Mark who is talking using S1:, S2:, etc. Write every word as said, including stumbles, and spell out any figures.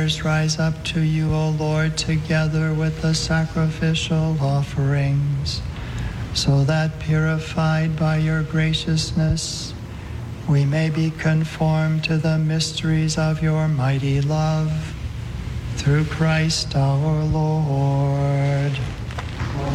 S1: rise up to you, O Lord, together with the sacrificial offerings, so that, purified by your graciousness, we may be conformed to the mysteries of your mighty love. Through Christ our Lord.